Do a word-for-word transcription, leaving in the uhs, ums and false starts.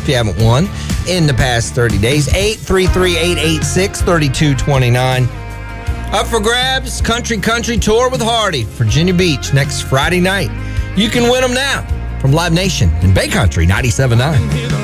if you haven't won in the past thirty days. eight three three, eight eight six, three two two nine. Up for grabs, Country Country Tour with Hardy, Virginia Beach, next Friday night. You can win them now from Live Nation in Bay Country ninety-seven point nine.